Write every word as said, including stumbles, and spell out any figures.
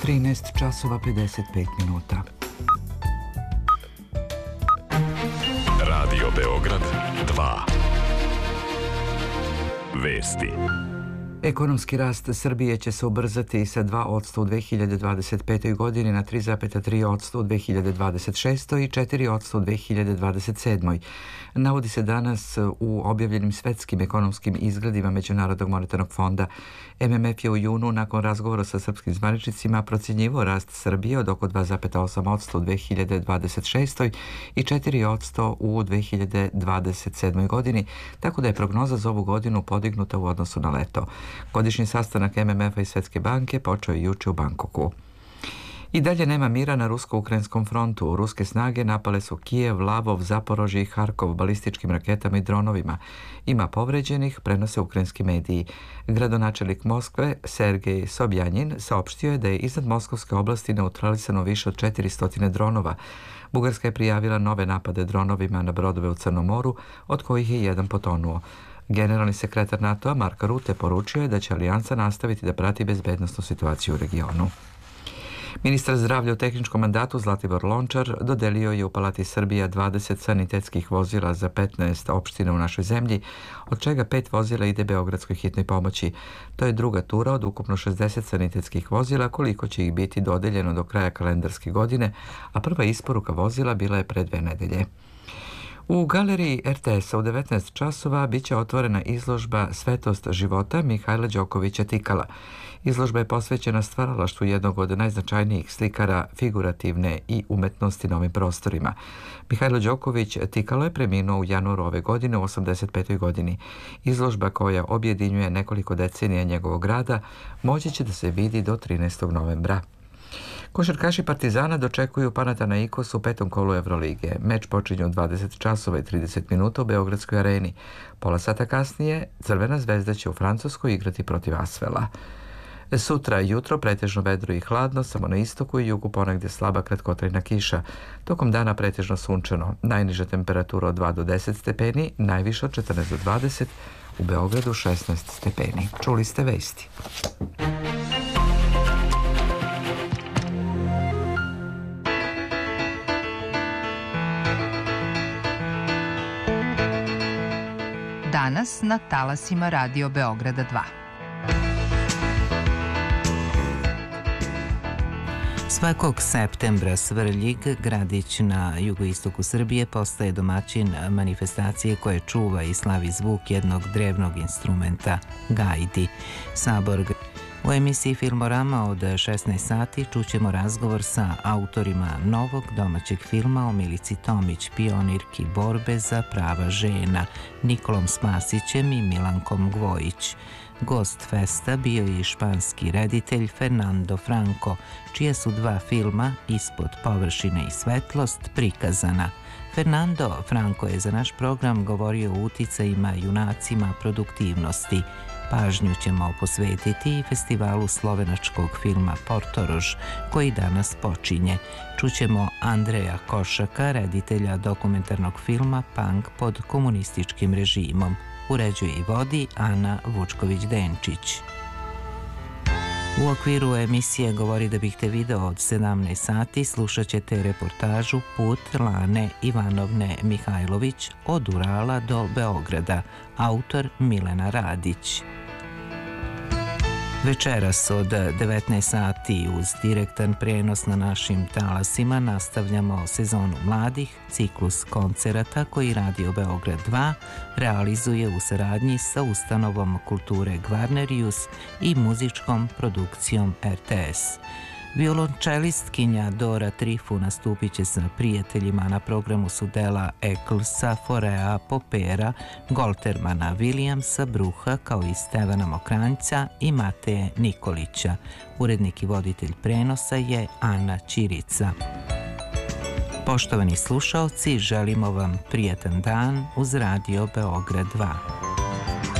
trinaest časova pedeset pet minuta. Radio Beograd dva. Vesti. Ekonomski rast Srbije će se ubrzati sa dva posto u dve hiljade dvadeset petoj. godini na tri zarez tri posto u dve hiljade dvadeset šestoj. i četiri posto u dve hiljade dvadeset sedmoj. Navodi se danas u objavljenim svetskim ekonomskim izgledima Međunarodnog monetarnog fonda. M M F je u junu nakon razgovora sa srpskim zvaničnicima procjenjivao rast Srbije od oko dva zarez osam posto u dve hiljade dvadeset šestoj. i četiri posto u dve hiljade dvadeset sedmoj. godini, tako da je prognoza za ovu godinu podignuta u odnosu na leto. Godišnji sastanak M M F-a i Svetske banke počeo je juče u Bankoku. I dalje nema mira na rusko-ukrajinskom frontu. Ruske snage napale su Kijev, Lavov, Zaporožje i Harkov balističkim raketama i dronovima. Ima povređenih, prenose ukrajinski mediji. Gradonačelnik Moskve Sergej Sobjanin saopštio je da je iznad Moskovske oblasti neutralisano više od četiristo dronova. Bugarska je prijavila nove napade dronovima na brodove u Crnom moru, od kojih je jedan potonuo. Generalni sekretar NATO-a Mark Rutte poručio je da će alijansa nastaviti da prati bezbednosnu situaciju u regionu. Ministar zdravlja u tehničkom mandatu Zlatibor Lončar dodelio je u Palati Srbija dvadeset sanitetskih vozila za petnaest opština u našoj zemlji, od čega pet vozila ide Beogradskoj hitnoj pomoći. To je druga tura od ukupno šezdeset sanitetskih vozila, koliko će ih biti dodeljeno do kraja kalendarske godine, a prva isporuka vozila bila je pre dve nedelje. U galeriji R T S-a u devetnaest časova biće otvorena izložba Svetost života Mihajla Đokovića Tikala. Izložba je posvećena stvaralaštvu jednog od najznačajnijih slikara figurativne i umetnosti na ovim prostorima. Mihajlo Đoković Tikalo je preminuo u januaru ove godine u osamdeset petoj. godini. Izložba koja objedinjuje nekoliko decenija njegovog rada moći će da se vidi do trinaestog novembra. Košarkaši Partizana dočekuju Panathinaikos u petom kolu Evrolige. Meč počinje u dvadeset časova i trideset minuta u Beogradskoj areni. Pola sata kasnije Crvena zvezda će u Francuskoj igrati protiv Asvela. Sutra jutro pretežno vedro i hladno, samo na istoku i jugu ponegdje slaba kratkotrajna kiša. Tokom dana pretežno sunčano. Najniža temperatura od dva do deset stepeni, najviša od četrnaest do dvadeset, u Beogradu šesnaest stepeni. Čuli ste vesti. Danas na talasima Radio Beograda dva. Svakog septembra Svrljig, gradić na jugoistoku Srbije, postaje domaćin manifestacije koje čuva i slavi zvuk jednog drevnog instrumenta, gajdi. Sabor. U emisiji Filmorama od šesnaest sati čućemo razgovor sa autorima novog domaćeg filma o Milici Tomić, pionirki borbe za prava žena, Nikolom Spasićem i Milankom Gvojić. Gost festa bio je i španski reditelj Fernando Franco, čija su dva filma, Ispod površine i Svetlost, prikazana. Fernando Franco je za naš program govorio o uticajima, junacima, produktivnosti. Pažnju ćemo posvetiti i festivalu slovenačkog filma Portorož, koji danas počinje. Čućemo Andreja Košaka, reditelja dokumentarnog filma Punk pod komunističkim režimom. Uređuje i vodi Ana Vučković-Denčić. U okviru emisije Govori da bih te video od sedamnaest sati slušat ćete reportažu Put Lane Ivanovne Mihajlović od Urala do Beograda, autor Milena Radić. Večeras od devetnaest sati uz direktan prenos na našim talasima nastavljamo sezonu mladih, ciklus koncerata koji Radio Beograd dva realizuje u saradnji sa ustanovom kulture Gvarnerius i muzičkom produkcijom R T S. Violončelistkinja Dora Trifu nastupit će sa prijateljima na programu su dela Ecclesa, Forea, Popera, Goltermana, Williamsa, Bruha, kao i Stevana Mokranjca i Mateje Nikolića. Urednik i voditelj prenosa je Ana Ćirica. Poštovani slušaoci, želimo vam prijatan dan uz Radio Beograd dva.